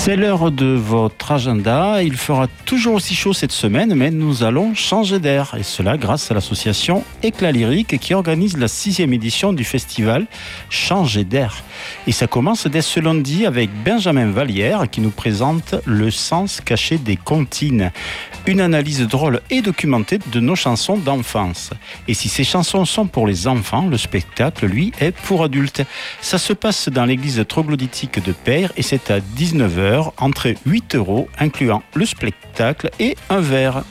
C'est l'heure de votre agenda. Il fera toujours aussi chaud cette semaine, mais nous allons changer d'air. Et cela grâce à l'association Éclat Lyrique qui organise la 6e édition du festival Changer d'air. Et ça commence dès ce lundi avec Benjamin Vallière qui nous présente Le sens caché des comptines. Une analyse drôle et documentée de nos chansons d'enfance. Et si ces chansons sont pour les enfants, le spectacle, lui, est pour adultes. Ça se passe dans l'église troglodytique de Peyre et c'est à 19h, entrée 8 €, incluant le spectacle et un verre.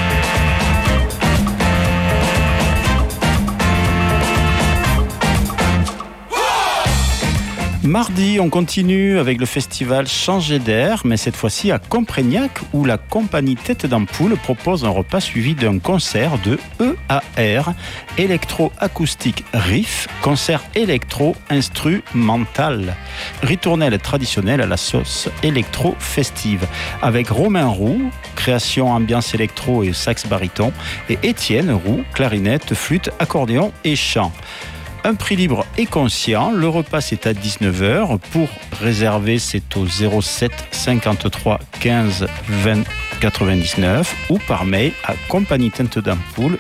Mardi, on continue avec le festival Changer d'air, mais cette fois-ci à Comprignac, où la compagnie Tête d'Ampoule propose un repas suivi d'un concert de EAR, électro-acoustique riff, concert électro-instrumental, ritournelle traditionnelle à la sauce électro-festive, avec Romain Roux, création ambiance électro et sax baryton, et Étienne Roux, clarinette, flûte, accordéon et chant. Un prix libre et conscient, le repas c'est à 19h. Pour réserver, c'est au 07 53 15 20 99 ou par mail à compagnie Tête d'Ampoule,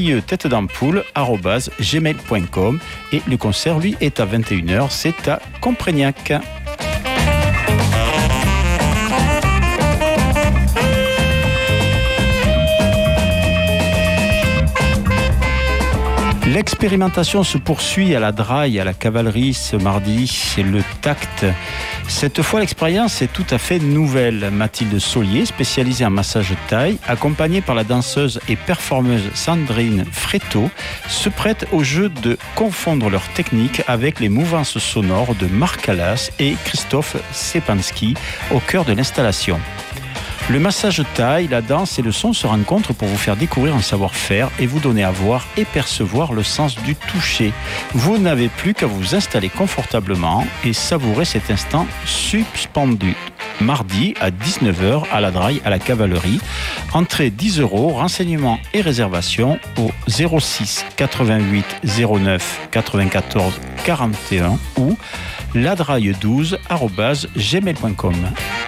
@gmail.com. Et le concert, lui, est à 21h, c'est à Comprignac. L'expérimentation se poursuit à la Draille, à la cavalerie ce mardi, c'est le tact. Cette fois, l'expérience est tout à fait nouvelle. Mathilde Saulier, spécialisée en massage taille, accompagnée par la danseuse et performeuse Sandrine Fréteau, se prête au jeu de confondre leurs techniques avec les mouvances sonores de Marc Callas et Christophe Sepanski au cœur de l'installation. Le massage taille, la danse et le son se rencontrent pour vous faire découvrir un savoir-faire et vous donner à voir et percevoir le sens du toucher. Vous n'avez plus qu'à vous installer confortablement et savourer cet instant suspendu. Mardi à 19h à la Draille, à la cavalerie. Entrée 10 €, renseignements et réservations au 06 88 09 94 41 ou ladraille12@gmail.com.